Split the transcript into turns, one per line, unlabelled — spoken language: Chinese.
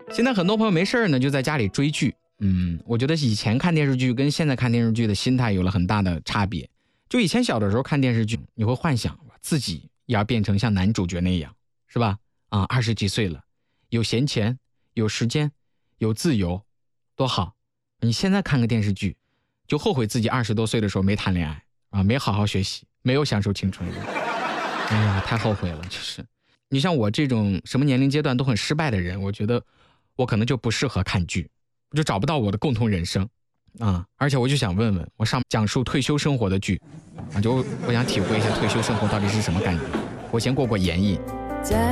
现在很多朋友没事呢，就在家里追剧。我觉得以前看电视剧跟现在看电视剧的心态有了很大的差别。就以前小的时候看电视剧，你会幻想自己也要变成像男主角那样，是吧？20几岁了，有闲钱，有时间，有自由，多好。你现在看个电视剧，就后悔自己20多岁的时候没谈恋爱没好好学习，没有享受青春。哎呀，太后悔了。就是你像我这种什么年龄阶段都很失败的人，我觉得我可能就不适合看剧，我就找不到我的共同人生而且我就想问问，我上讲述退休生活的剧就我想体会一下退休生活到底是什么感觉，我先过过眼瘾。